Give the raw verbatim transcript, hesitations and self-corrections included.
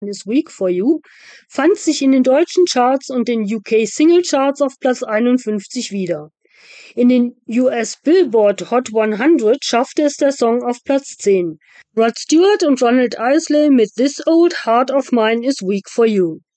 is Weak for You fand sich in den deutschen Charts und den U K Single Charts auf Platz einundfünfzig wieder. In den U S Billboard Hot hundert schaffte es der Song auf Platz zehn. Rod Stewart und Ronald Isley mit This Old Heart of Mine is Weak for You.